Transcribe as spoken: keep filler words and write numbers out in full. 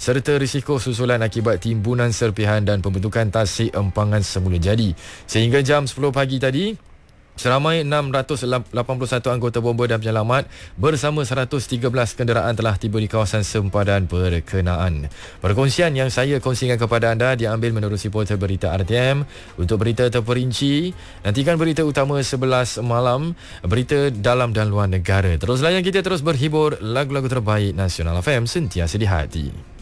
serta risiko susulan akibat timbunan serpihan dan pembentukan tasik empangan semula jadi. Sehingga jam sepuluh pagi tadi, seramai enam ratus lapan puluh satu anggota bomba dan penyelamat bersama seratus tiga belas kenderaan telah tiba di kawasan sempadan berkenaan. Perkongsian yang saya kongsikan kepada anda diambil menerusi portal berita R T M. Untuk berita terperinci, nantikan berita utama sebelas malam, berita dalam dan luar negara. Terus layan kita, terus berhibur, lagu-lagu terbaik Nasional F M sentiasa di hati.